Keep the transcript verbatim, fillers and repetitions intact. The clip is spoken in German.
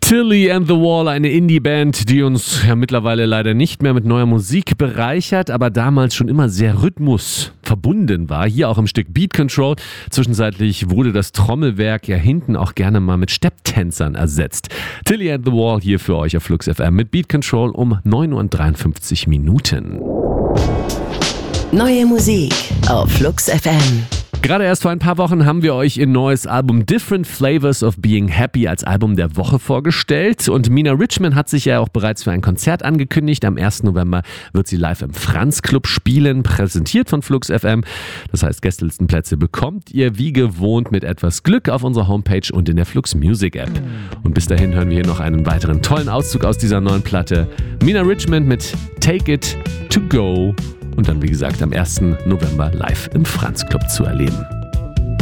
Tilly and the Wall, eine Indie-Band, die uns ja mittlerweile leider nicht mehr mit neuer Musik bereichert, aber damals schon immer sehr Rhythmus verbunden war. Hier auch im Stück Beat Control. Zwischenzeitlich wurde das Trommelwerk ja hinten auch gerne mal mit Stepptänzern ersetzt. Tilly and the Wall hier für euch auf Flux F M mit Beat Control um neun Uhr dreiundfünfzig Minuten. Neue Musik auf Flux F M. Gerade erst vor ein paar Wochen haben wir euch ihr neues Album Different Flavors of Being Happy als Album der Woche vorgestellt. Und Mina Richman hat sich ja auch bereits für ein Konzert angekündigt. Am ersten November wird sie live im Franz Club spielen, präsentiert von Flux F M. Das heißt, Gästelistenplätze bekommt ihr wie gewohnt mit etwas Glück auf unserer Homepage und in der Flux Music App. Und bis dahin hören wir hier noch einen weiteren tollen Auszug aus dieser neuen Platte. Mina Richman mit Take It To Go. Und dann, wie gesagt, am ersten November live im Franz Club zu erleben.